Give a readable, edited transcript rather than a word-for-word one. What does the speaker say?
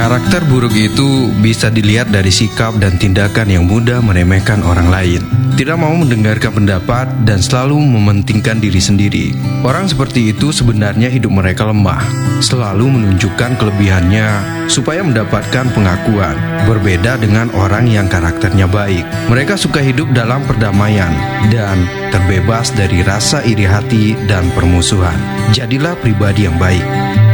Karakter buruk itu bisa dilihat dari sikap dan tindakan yang mudah meremehkan orang lain, tidak mau mendengarkan pendapat, dan selalu mementingkan diri sendiri. Orang seperti itu sebenarnya hidup mereka lemah, selalu menunjukkan kelebihannya supaya mendapatkan pengakuan. Berbeda dengan orang yang karakternya baik, mereka suka hidup dalam perdamaian dan terbebas dari rasa iri hati dan permusuhan. Jadilah pribadi yang baik.